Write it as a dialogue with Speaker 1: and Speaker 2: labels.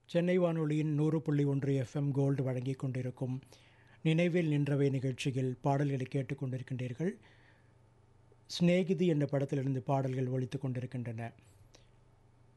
Speaker 1: சென்னை வானொலியின் 100.1 FM gold வழங்கிக் கொண்டிருக்கும் நினைவில் நின்றவை நிகழ்ச்சியில் பாடல்களை கேட்டுக்கொண்டிருக்கின்றீர்கள். ஸ்நேகிதி என்ற படத்திலிருந்து பாடல்கள் ஒலித்து கொண்டிருக்கின்றன.